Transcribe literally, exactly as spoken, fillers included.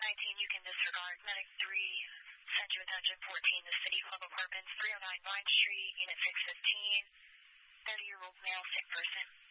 nineteen, you can disregard. Medic three, send you attention fourteen, the City Club Apartments, three oh nine Vine Street, Unit six fifteen, thirty-year-old male, sick person.